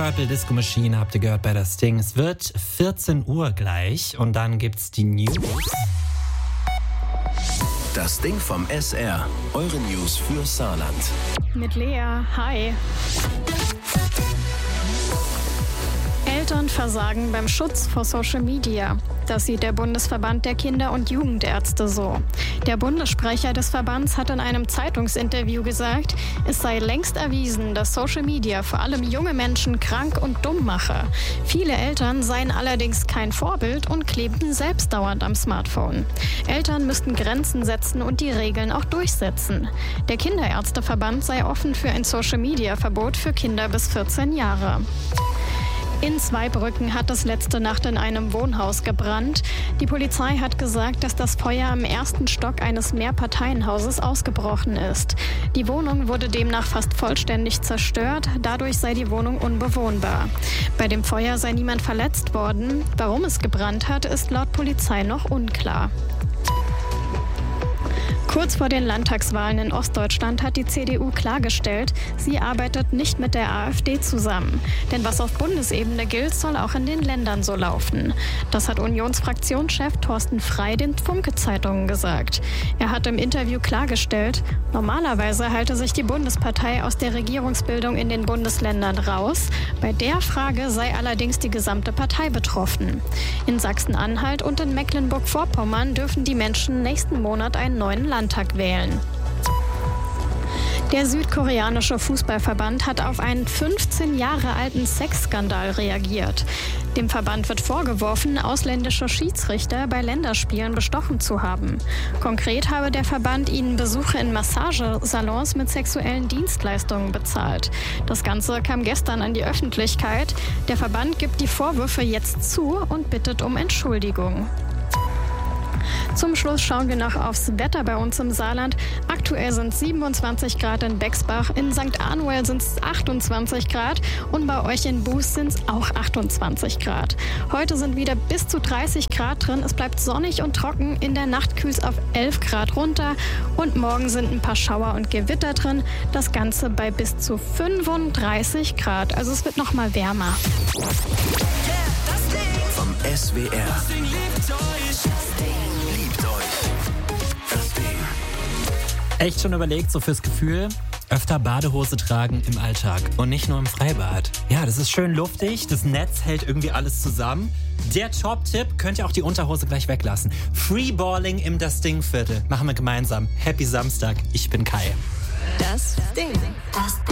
Purple Disco Machine habt ihr gehört bei das Ding. Es wird 14 Uhr gleich und dann gibt's die News. Das Ding vom SR. Eure News für Saarland. Mit Lea. Hi. Eltern versagen beim Schutz vor Social Media. Das sieht der Bundesverband der Kinder- und Jugendärzte so. Der Bundessprecher des Verbands hat in einem Zeitungsinterview gesagt, es sei längst erwiesen, dass Social Media vor allem junge Menschen krank und dumm mache. Viele Eltern seien allerdings kein Vorbild und klebten selbst dauernd am Smartphone. Eltern müssten Grenzen setzen und die Regeln auch durchsetzen. Der Kinderärzteverband sei offen für ein Social-Media-Verbot für Kinder bis 14 Jahre. In Zweibrücken hat es letzte Nacht in einem Wohnhaus gebrannt. Die Polizei hat gesagt, dass das Feuer im ersten Stock eines Mehrparteienhauses ausgebrochen ist. Die Wohnung wurde demnach fast vollständig zerstört, dadurch sei die Wohnung unbewohnbar. Bei dem Feuer sei niemand verletzt worden. Warum es gebrannt hat, ist laut Polizei noch unklar. Kurz vor den Landtagswahlen in Ostdeutschland hat die CDU klargestellt, sie arbeitet nicht mit der AfD zusammen. Denn was auf Bundesebene gilt, soll auch in den Ländern so laufen. Das hat Unionsfraktionschef Thorsten Frey den Funke-Zeitungen gesagt. Er hat im Interview klargestellt, normalerweise halte sich die Bundespartei aus der Regierungsbildung in den Bundesländern raus. Bei der Frage sei allerdings die gesamte Partei betroffen. In Sachsen-Anhalt und in Mecklenburg-Vorpommern dürfen die Menschen nächsten Monat einen neuen Landtag wählen. Der südkoreanische Fußballverband hat auf einen 15 Jahre alten Sexskandal reagiert. Dem Verband wird vorgeworfen, ausländische Schiedsrichter bei Länderspielen bestochen zu haben. Konkret habe der Verband ihnen Besuche in Massagesalons mit sexuellen Dienstleistungen bezahlt. Das Ganze kam gestern an die Öffentlichkeit. Der Verband gibt die Vorwürfe jetzt zu und bittet um Entschuldigung. Zum Schluss schauen wir noch aufs Wetter bei uns im Saarland. Aktuell sind es 27 Grad in Bexbach, in St. Anuel sind es 28 Grad und bei euch in Buß sind es auch 28 Grad. Heute sind wieder bis zu 30 Grad drin, es bleibt sonnig und trocken, in der Nacht kühlt es auf 11 Grad runter und morgen sind ein paar Schauer und Gewitter drin, das Ganze bei bis zu 35 Grad, also es wird noch mal wärmer. Vom SWR. Echt schon überlegt, so fürs Gefühl, öfter Badehose tragen im Alltag und nicht nur im Freibad. Ja, das ist schön luftig, das Netz hält irgendwie alles zusammen. Der Top-Tipp, könnt ihr auch die Unterhose gleich weglassen. Freeballing im Das Ding-Viertel. Machen wir gemeinsam. Happy Samstag, ich bin Kai. Das Ding. Das Ding.